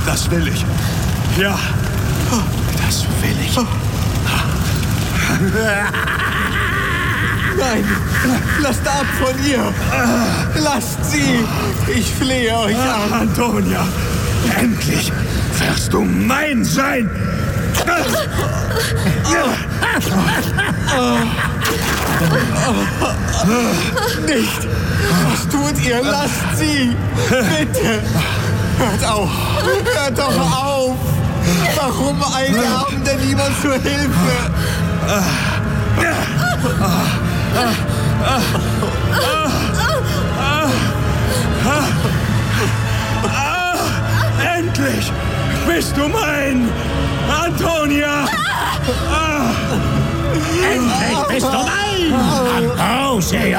Das will ich. Ja, das will ich. Nein, lasst ab von ihr. Lasst sie. Ich flehe euch an. Antonia, endlich wirst du mein sein. Nicht. Was tut ihr? Lasst sie. Bitte. Hört auf. Hört doch auf. Warum eilt der Abend denn niemand zur Hilfe? Endlich bist du mein, Antonia! Endlich bist du mein, Ambrosia!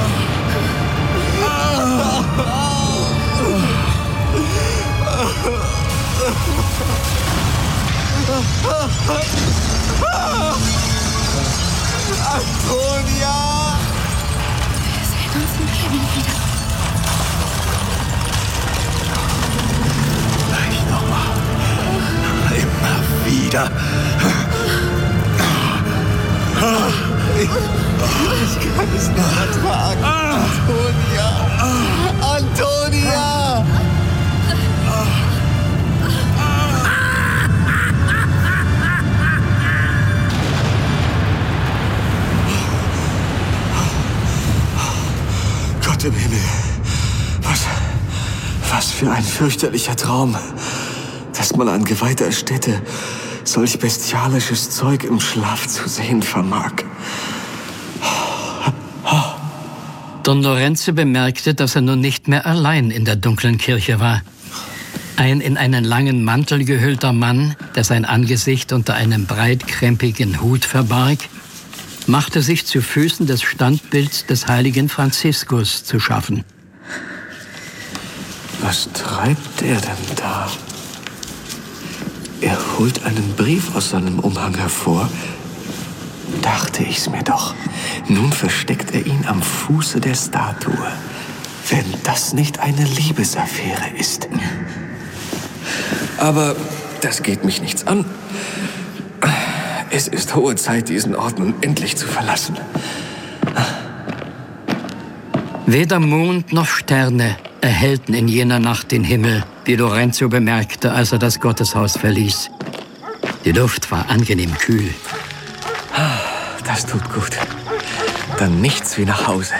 Antonia! Wir sehen uns im Himmel wieder. Gleich nochmal. Immer wieder. Ich kann es nicht ertragen. Antonia! Antonia! Gott im Himmel. Was für ein fürchterlicher Traum, dass man an geweihter Stätte solch bestialisches Zeug im Schlaf zu sehen vermag. Don Lorenzo bemerkte, dass er nun nicht mehr allein in der dunklen Kirche war. Ein in einen langen Mantel gehüllter Mann, der sein Angesicht unter einem breitkrempigen Hut verbarg, machte sich zu Füßen des Standbilds des heiligen Franziskus zu schaffen. Was treibt er denn da? Er holt einen Brief aus seinem Umhang hervor. Dachte ich's mir doch. Nun versteckt er ihn am Fuße der Statue. Wenn das nicht eine Liebesaffäre ist. Aber das geht mich nichts an. Es ist hohe Zeit, diesen Ort nun endlich zu verlassen. Weder Mond noch Sterne erhellten in jener Nacht den Himmel, wie Lorenzo bemerkte, als er das Gotteshaus verließ. Die Luft war angenehm kühl. Das tut gut. Dann nichts wie nach Hause.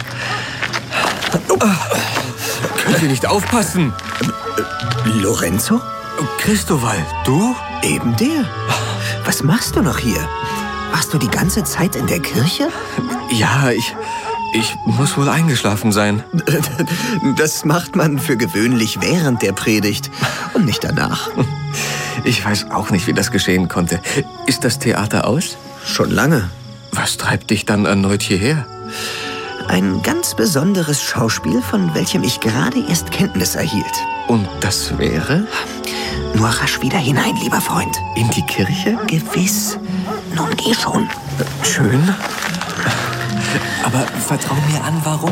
Könnt ihr nicht aufpassen? Lorenzo? Christoval, du? Eben der. Was machst du noch hier? Warst du die ganze Zeit in der Kirche? Ja, ich muss wohl eingeschlafen sein. Das macht man für gewöhnlich während der Predigt und nicht danach. Ich weiß auch nicht, wie das geschehen konnte. Ist das Theater aus? Schon lange. Was treibt dich dann erneut hierher? Ein ganz besonderes Schauspiel, von welchem ich gerade erst Kenntnis erhielt. Und das wäre? Nur rasch wieder hinein, lieber Freund. In die Kirche? Gewiss. Nun geh schon. Schön. Aber vertrau mir an, warum?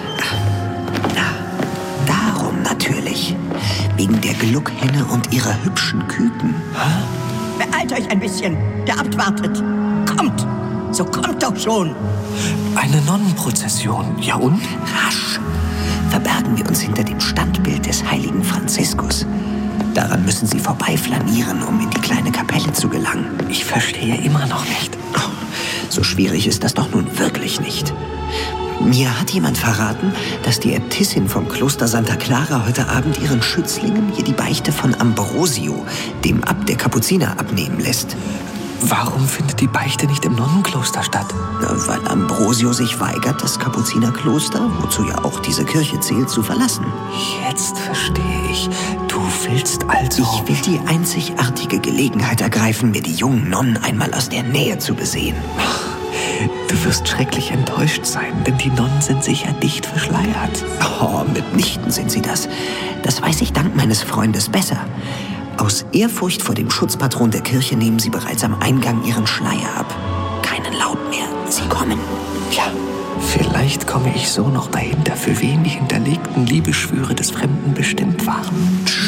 Darum natürlich. Wegen der Gluckhenne und ihrer hübschen Küken. Beeilt euch ein bisschen. Der Abt wartet. Kommt. So kommt doch schon. Eine Nonnenprozession. Ja und? Rasch. Verbergen wir uns hinter dem Standbild des heiligen Franziskus. Daran müssen Sie vorbeiflanieren, um in die kleine Kapelle zu gelangen. Ich verstehe immer noch nicht. Oh, so schwierig ist das doch nun wirklich nicht. Mir hat jemand verraten, dass die Äbtissin vom Kloster Santa Clara heute Abend ihren Schützlingen hier die Beichte von Ambrosio, dem Abt der Kapuziner, abnehmen lässt. Warum findet die Beichte nicht im Nonnenkloster statt? Weil Ambrosio sich weigert, das Kapuzinerkloster, wozu ja auch diese Kirche zählt, zu verlassen. Jetzt verstehe ich. Du willst also... Ich will die einzigartige Gelegenheit ergreifen, mir die jungen Nonnen einmal aus der Nähe zu besehen. Du wirst schrecklich enttäuscht sein, denn die Nonnen sind sicher dicht verschleiert. Oh, mitnichten sind sie das. Das weiß ich dank meines Freundes besser. Aus Ehrfurcht vor dem Schutzpatron der Kirche nehmen sie bereits am Eingang ihren Schleier ab. Keinen Laut mehr. Sie kommen. Ja, vielleicht komme ich so noch dahinter, für wen die hinterlegten Liebesschwüre des Fremden bestimmt waren.